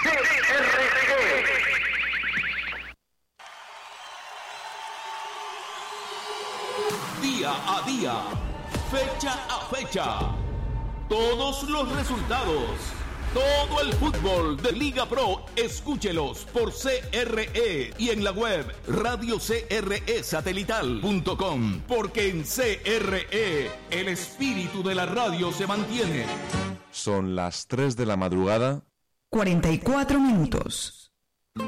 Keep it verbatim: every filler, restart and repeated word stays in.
C R E. Día a día, fecha a fecha, todos los resultados, todo el fútbol de Liga Pro, escúchelos por C R E y en la web radio c r e satelital punto com, porque en C R E el espíritu de la radio se mantiene. Son las tres de la madrugada. cuarenta y cuatro minutos.